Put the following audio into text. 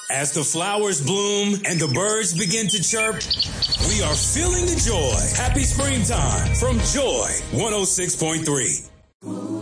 As the flowers bloom and the birds begin to chirp, we are feeling the joy. Happy springtime from Joy 106.3.